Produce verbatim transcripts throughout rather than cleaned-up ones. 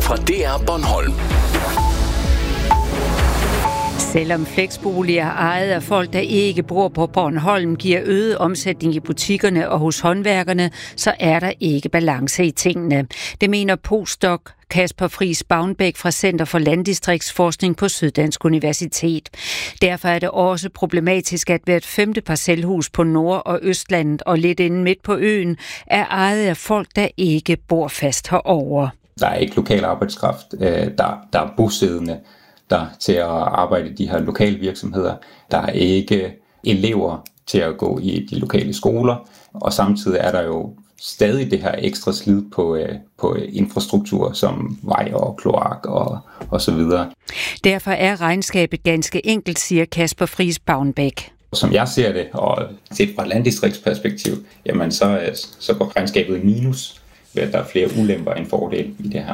fra D R Bornholm. Selvom fleksboliger ejet af folk, der ikke bor på Bornholm, giver øget omsætning i butikkerne og hos håndværkerne, så er der ikke balance i tingene. Det mener postdoc Kasper Friis Bavnbæk fra Center for Landdistriktsforskning på Syddansk Universitet. Derfor er det også problematisk, at hvert femte parcelhus på Nord- og Østlandet og lidt inde midt på øen er ejet af folk, der ikke bor fast herovre. Der er ikke lokal arbejdskraft, der, der er bosiddende der til at arbejde i de her lokale virksomheder. Der er ikke elever til at gå i de lokale skoler, og samtidig er der jo stadig det her ekstra slid på, på infrastruktur som vej og kloak og, og så videre. Derfor er regnskabet ganske enkelt, siger Kasper Friis Bavnbæk. Som jeg ser det, og set fra et landdistriktsperspektiv, jamen så, så går regnskabet i minus, ved at der er flere ulemper end fordele i det her.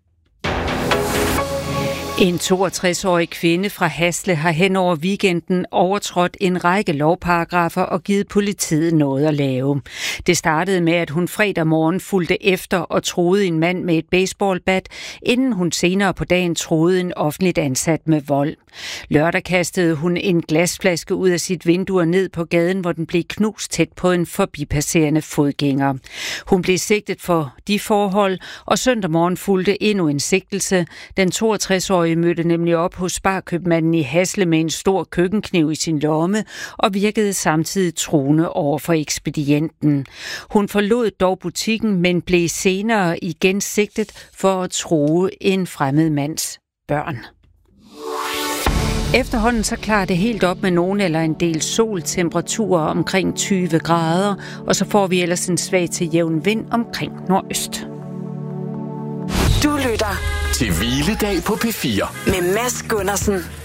En toogtres-årig kvinde fra Hasle har hen over weekenden overtrådt en række lovparagrafer og givet politiet noget at lave. Det startede med, at hun fredag morgen fulgte efter og troede en mand med et baseballbat, inden hun senere på dagen troede en offentligt ansat med vold. Lørdag kastede hun en glasflaske ud af sit vindue og ned på gaden, hvor den blev knust tæt på en forbipasserende fodgænger. Hun blev sigtet for de forhold, og søndag morgen fulgte endnu en sigtelse. Den toogtres-årige mødte nemlig op hos sparkøbmanden i Hasle med en stor køkkenkniv i sin lomme og virkede samtidig truende over for ekspedienten. Hun forlod dog butikken, men blev senere igen sigtet for at true en fremmed mands børn. Efterhånden så klarer det helt op med nogen eller en del sol, temperaturer omkring tyve grader, og så får vi ellers en svag til jævn vind omkring nordøst. Du lytter til Hviledag på P fire med Mads Gundersen.